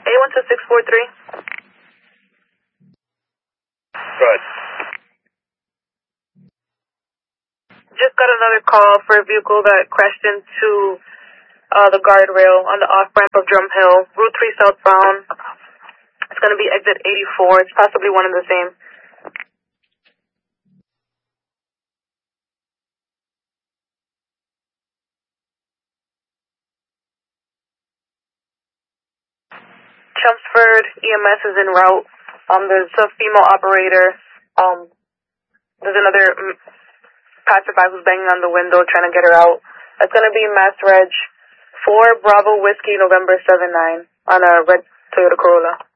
A12643. Good. Just got another call for a vehicle that crashed into the guardrail on the off-ramp of Drum Hill, Route 3 southbound. It's going to be exit 84. It's possibly one and the same. Chelmsford EMS is en route. There's a female operator. There's another passerby who's banging on the window trying to get her out. It's going to be Mass Reg 4 Bravo Whiskey November 79 on a red Toyota Corolla.